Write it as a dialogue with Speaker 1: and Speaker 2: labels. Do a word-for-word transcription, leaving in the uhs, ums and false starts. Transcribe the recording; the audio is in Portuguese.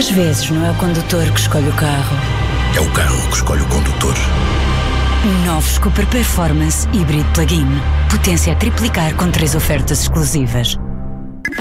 Speaker 1: Às vezes não é o condutor que escolhe o carro.
Speaker 2: É o carro que escolhe o condutor.
Speaker 1: Novos Cooper Performance Hybrid Plug-in. Potência a triplicar com três ofertas exclusivas.